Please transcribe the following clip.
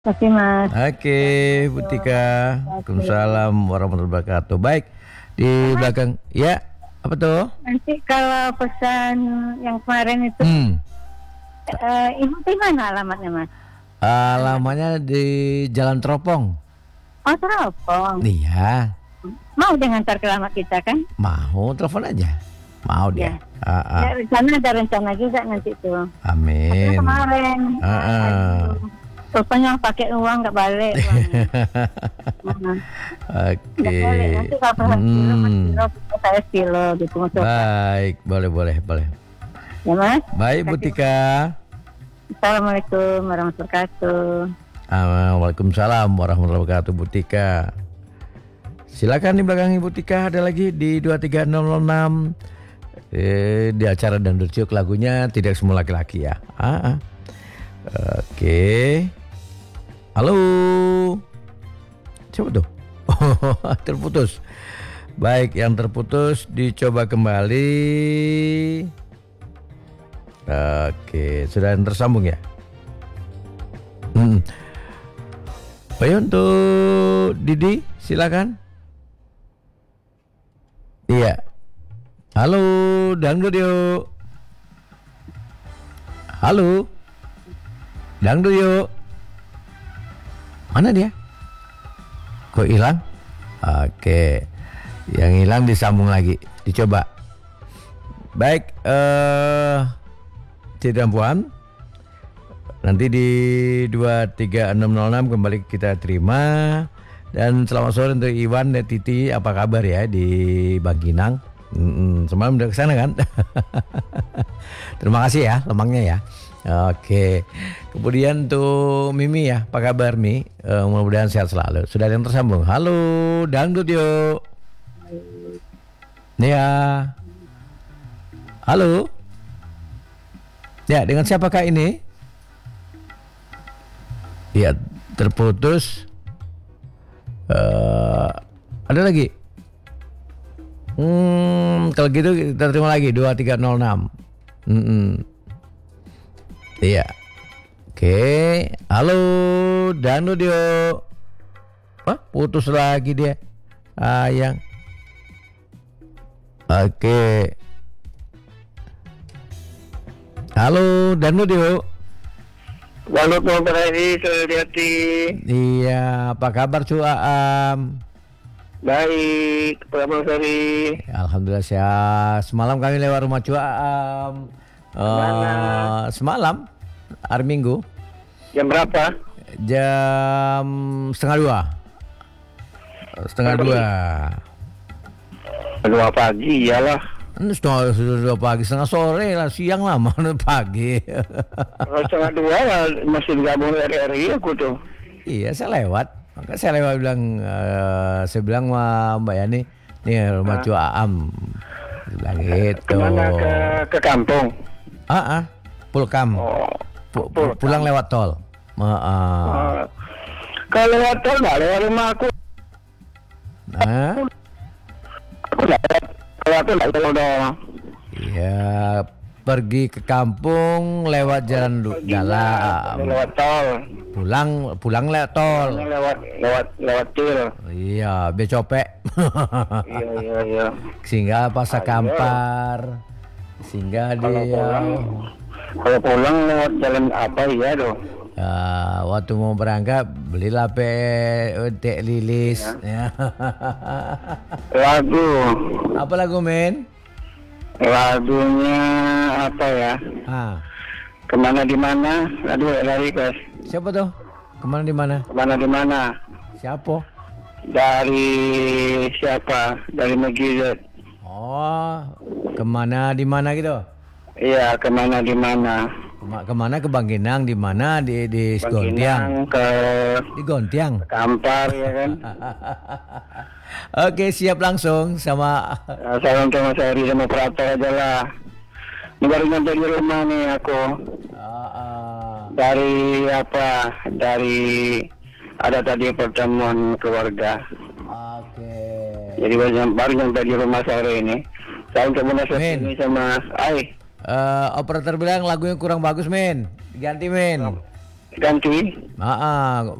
Oke, Mas. Oke, Bu Tika. Waalaikumsalam warahmatullahi wabarakatuh. Baik, di Mas, belakang. Ya, apa tuh? nanti kalau pesan yang kemarin itu, Hmm, ibu di mana alamatnya, Mas? alamatnya di Jalan Teropong. Oh, teropong. Iya, Mau dengan ke alamat kita kan? mau telepon aja. Mau dia. Ya. Ah, ah. Ya, ada rencana juga nanti tuh. Karena Amin. kemarin, Ah, ah. rupanya pakai uang nggak balik. Nggak Oke. boleh. Nanti kalau kilo, Mas kilo, saya kilo gitu. Masuk. Baik, boleh. Ya, Mas. Baik, Bu Tika. Assalamualaikum warahmatullahi wabarakatuh. Waalaikumsalam warahmatullahi wabarakatuh, Bu Tika. Silakan di belakang Ibu Tika ada lagi di 23006 di acara Dangdut Ciuk, lagunya Tidak Semua Laki-Laki ya. Oke. Halo. Siapa tuh? Terputus. Baik, yang terputus dicoba kembali. Oke, sudah tersambung ya. Baik, untuk Didi, silakan. Iya. Halo, dangdut yuk. Halo. Dangdut yuk. Mana dia? Kok hilang? Oke. Yang hilang disambung lagi. Dicoba. Baik, Cik Puan. Nanti di 23606 kembali kita terima. Dan selamat sore untuk Iwan dan Titi, apa kabar ya di Bangkinang? Semalam udah kesana kan? Terima kasih ya lemangnya ya. Oke. Kemudian tuh Mimi ya, apa kabar Mi? Mudah-mudahan sehat selalu. Sudah ada yang tersambung. Halo, dangdut yuk. Ya. Halo. Ya, dengan siapakah ini? Ya, terputus. Ada lagi. Kalau gitu kita terima lagi 2306. Iya. Oke. Halo, Danu Dio. Putus lagi dia. Sayang. Oke. Halo, Danu Dio. Walaupun berani Suliati. Iya, apa kabar Cu Aam? Baik, Pak Sari. Alhamdulillah sehat. Semalam kami lewat rumah Cu Aam. Semalam, hari Minggu. Jam berapa? Jam setengah dua. Dua pagi, iyalah. Sudah pagi, setengah sore lah, siang lah, mana pagi. Kalau setengah dua lah, masih gabung RRI aku tuh. Iya, saya lewat. Maka saya lewat bilang, saya bilang sama Mbak Yani, nih rumah Cu Aam. Bilang gitu. Kemana ke kampung? Pulkam. Pulang lewat tol. Kalau lewat tol nggak lewat rumah aku. Aku lewat tol nggak dong. Iya, pergi ke kampung lewat jalan dalam. Lewat tol. Pulang lewat tol. Lewat til. Iya, becopek. Iya. Singgah Pasar Kampar. Singgah dia. Kalau pulang lewat jalan apa ya dong? Waktu mau berangkat belilah teh lilis. Ya. Lagu. Apa lagu men? Lagunya apa ya? Kemana di mana? Aduh, dari guys. Siapa tuh? Kemana di mana? Kemana di mana? Siapa? Dari siapa? Dari Megizet. Oh, kemana di mana gitu? Iya, kemana di mana? Kemana ke Bangkinang, di mana di Gontiang? Di Gontiang. Kampar ya kan? Oke, siap langsung sama. Salam sama Sari sama Prato aja lah. Ini baru nyampe di rumah nih aku. Dari apa? Dari ada tadi pertemuan keluarga. Oke. Jadi baru nyampe di rumah sore ini. Salam sama ini sama operator bilang lagunya kurang bagus men, diganti men. ganti. Ah,